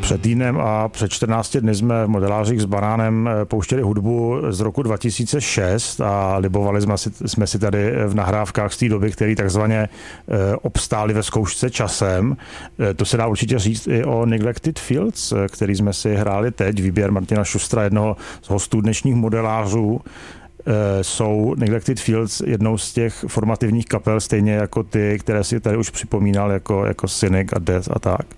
Před týdnem a před 14 dny jsme v Modelářích s Banánem pouštěli hudbu z roku 2006 a libovali jsme si tady v nahrávkách z té doby, které takzvaně obstály ve zkoušce časem. To se dá určitě říct i o Neglected Fields, který jsme si hráli teď, výběr Martina Šustra, jednoho z hostů dnešních modelářů. Jsou Neglected Fields jednou z těch formativních kapel, stejně jako ty, které si tady už připomínal, jako Cynic a Death a tak?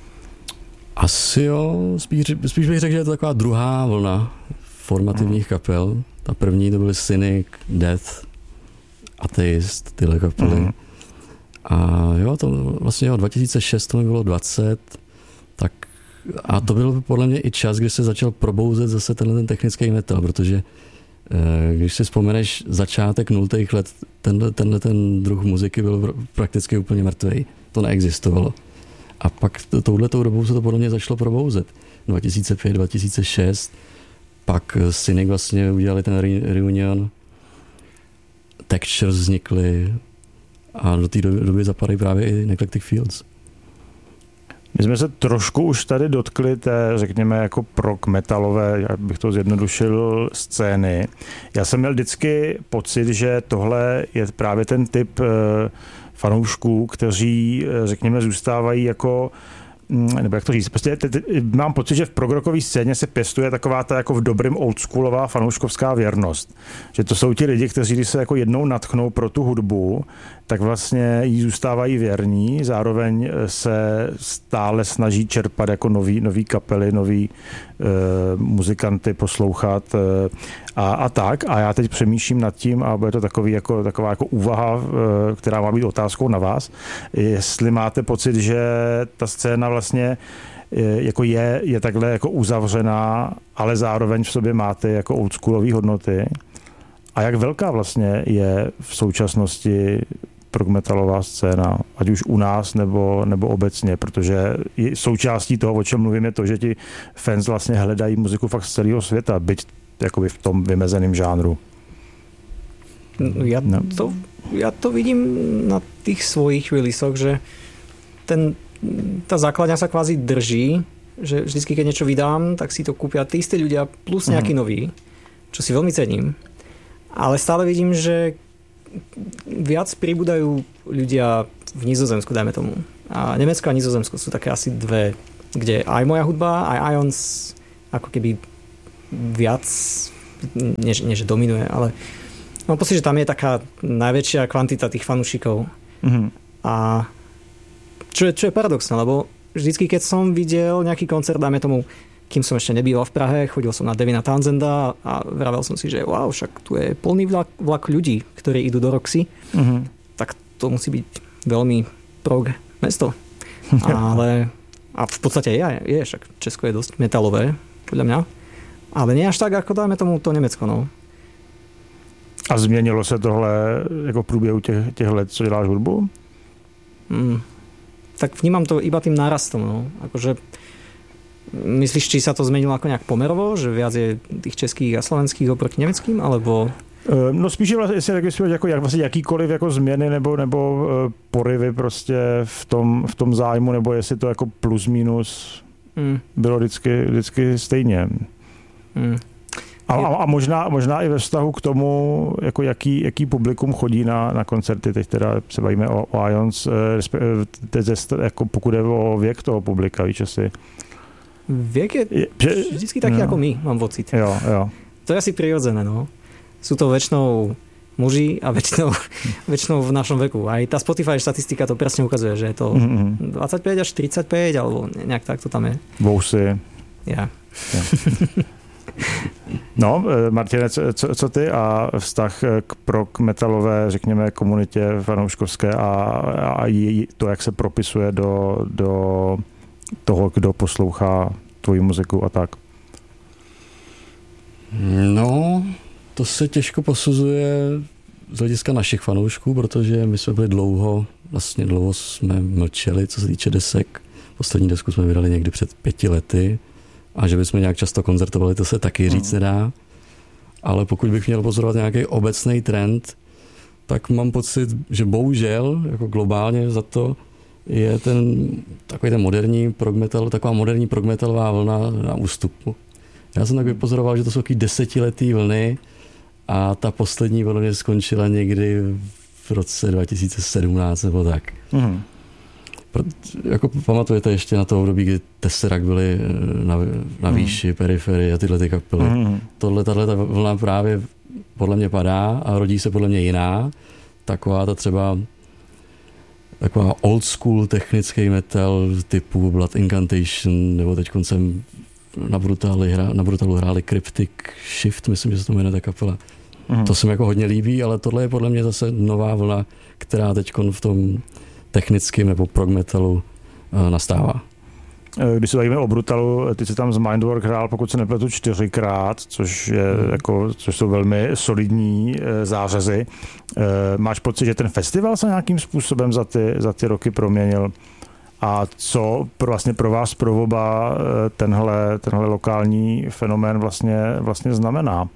Asi jo, spíš bych řekl, že je to taková druhá vlna formativních kapel. Ta první to byly Cynic, Death, Atheist, tyhle kapely. A jo, to vlastně 2006 to mi bylo 20, tak a to byl podle mě i čas, kdy se začal probouzet zase ten technický metal, protože když si vzpomeneš začátek 0. let, tenhle druh muziky byl prakticky úplně mrtvej. To neexistovalo. A pak touhletou dobou se to podle mě začalo probouzet. 2005, 2006, pak Cynic vlastně udělali ten reunion, Textures vznikly a do té doby zapadají právě i Neglected Fields. My jsme se trošku už tady dotkli té, řekněme, jako prog metalové, jak bych to zjednodušil, scény. Já jsem měl vždycky pocit, že tohle je právě ten typ fanoušků, kteří, řekněme, zůstávají jako, nebo jak to říct, prostě mám pocit, že v progrockové scéně se pěstuje taková ta jako v dobrým oldschoolová fanouškovská věrnost. Že to jsou ti lidi, kteří když se jako jednou natchnou pro tu hudbu, tak vlastně jí zůstávají věrní, zároveň se stále snaží čerpat jako nový kapely, nový muzikanty poslouchat a tak. A já teď přemýšlím nad tím, a bude to taková jako úvaha, která má být otázkou na vás, jestli máte pocit, že ta scéna vlastně jako je takhle jako uzavřená, ale zároveň v sobě máte jako oldschoolové hodnoty. A jak velká vlastně je v současnosti prog metalová scéna, ať už u nás nebo obecně, protože součástí toho, o čem mluvím, je to, že ti fans vlastně hledají muziku fakt z celého světa, byť jakoby v tom vymezeném žánru. Ja to vidím na tých svojich releasoch, že tá základňa sa kvázi drží, že vždycky, keď niečo vydám, tak si to kúpia tí istí ľudia plus nejaký nový, čo si veľmi cením. Ale stále vidím, že viac pribúdajú ľudia v Nizozemsku, dajme tomu. A Nemecko a Nizozemsko sú také asi dve, kde aj moja hudba, aj Ions ako keby viac, nie že dominuje, ale mám pocit, že tam je taká najväčšia kvantita tých fanúšikov. A čo je paradoxné, lebo vždycky, keď som videl nejaký koncert, dajme tomu, kým som ešte nebýval v Prahe, chodil som na Devina Townsenda a vravel som si, že wow, však tu je plný vlak ľudí, ktorí idú do Roxy, tak to musí byť veľmi prog mesto. Ale a v podstate je, však Česko je dosť metalové, podľa mňa, ale nie až tak, ako dajme tomu to Nemecko, no. A změnilo se tohle jako v průběhu těch let, co děláš hudbu? Tak vnímam to iba tým nárastom, no. Akože myslíš, či sa to zmenilo ako nejak pomerovo, že viac je tých českých a slovenských oproti nemeckým, alebo... No spíš vlastně jako jakýkoliv jako změny nebo poryvy prostě v tom zájmu, nebo jestli to jako plus minus bylo vždycky stejně. A možná i ve vztahu k tomu, jako jaký publikum chodí na koncerty, teď teda se bavíme o Ions, jako pokud je o věk toho publika, víš, asi. Věk je vždycky taký ako my, mám pocit. Jo. To je asi prirodzené, no. Sú to väčšinou muži a väčšinou v našom veku. Aj tá Spotify štatistika to presne ukazuje, že je to 25 až 35, alebo nejak tak to tam je. Vousy. Ja. No, Martine, co ty a vztah k prog metalové, řekněme, komunitě fanouškovské a to, jak se propisuje do toho, kdo poslouchá tvoji muziku a tak? No, to se těžko posuzuje z hlediska našich fanoušků, protože my jsme byli dlouho jsme mlčeli, co se týče desek. Poslední desku jsme vydali někdy před 5 lety a že bychom nějak často koncertovali, to se taky říct nedá. Ale pokud bych měl pozorovat nějaký obecný trend, tak mám pocit, že bohužel, jako globálně za to, je takový ten moderní prog metal, taková moderní prog metalová vlna na ústupu. Já jsem tak vypozoroval, že to jsou takový 10letý vlny a ta poslední vlna skončila někdy v roce 2017 nebo tak. Jako pamatujete ještě na to období, kdy Tesseract byli na výši, periferii a tyhle ty kapely. Tato vlna právě podle mě padá a rodí se podle mě jiná. Taková old school technický metal typu Blood Incantation, nebo teď koncem na Brutalu hráli Cryptic Shift, myslím, že se to jmenuje ta kapela. To se mi jako hodně líbí, ale tohle je podle mě zase nová vlna, která teď v tom technickým nebo prog metalu nastává. Když se bavíme o Brutalu, ty jsi tam z Mindwork hrál, pokud se nepletu, 4krát, což jsou velmi solidní zářezy. Máš pocit, že ten festival se nějakým způsobem za ty roky proměnil? A co vlastně pro vás, pro oba, tenhle lokální fenomén vlastně znamená?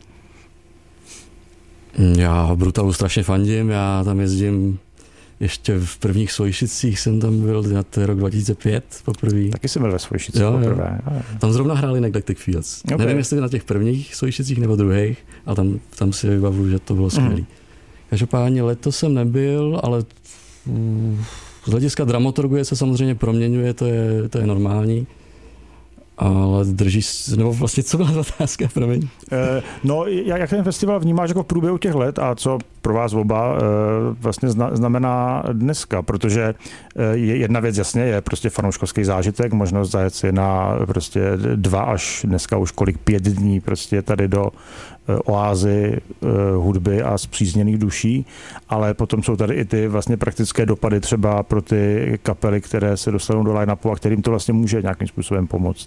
Já Brutalu strašně fandím, já tam jezdím ještě v prvních Svojšicích jsem tam byl, to je rok 2005 poprvé. Taky jsem byl ve Svojšicích poprvé. Tam zrovna hráli Neglected Fields. Okay. Nevím, jestli na těch prvních Svojšicích nebo druhých, ale tam si vybavuju, že to bylo skvělý. Každopádně letos jsem nebyl, ale z hlediska dramaturgie se samozřejmě proměňuje, to je normální. Ale nebo vlastně co byla otázka, promiň? No, jak ten festival vnímáš jako v průběhu těch let a co pro vás oba vlastně znamená dneska, protože jedna věc jasně je prostě fanouškovský zážitek, možnost zajet si na prostě 2 až dneska už 5 dní prostě tady do oázy hudby a spřízněných duší, ale potom jsou tady i ty vlastně praktické dopady třeba pro ty kapely, které se dostanou do line-upu a kterým to vlastně může nějakým způsobem pomoct.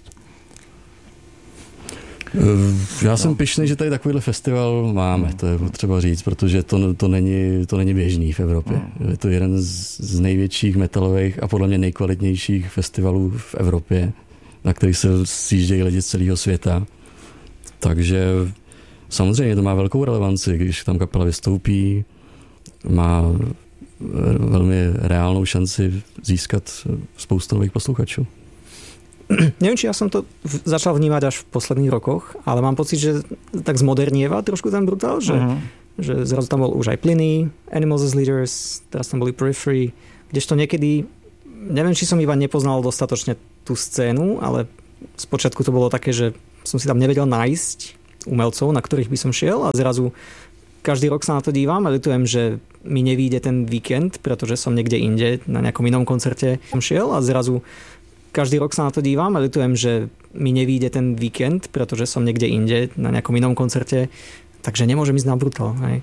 Já jsem pyšný, že tady takovýhle festival máme, to je potřeba říct, protože to není běžný v Evropě. Je to jeden z největších metalových a podle mě nejkvalitnějších festivalů v Evropě, na kterých se sjíždějí lidi z celého světa. Takže samozřejmě to má velkou relevanci, když tam kapela vystoupí, má velmi reálnou šanci získat spoustu nových posluchačů. Neviem, či ja som to začal vnímať až v posledných rokoch, ale mám pocit, že tak zmodernieva trošku ten Brutal, že zrazu tam bol už aj Pliny, Animals as Leaders, teraz tam boli Periphery, kdežto niekedy, neviem, či som iba nepoznal dostatočne tú scénu, ale spočiatku to bolo také, že som si tam nevedel nájsť umelcov, na ktorých by som šiel a zrazu každý rok sa na to dívam a ľutujem, že mi nevíde ten víkend, pretože som niekde inde na nejakom inom koncerte som šiel a zrazu každý rok sa na to dívam a ľutujem, že mi nevíde ten víkend, pretože som niekde inde na nejakom inom koncerte, takže nemôžem ísť na Brutal. Hej.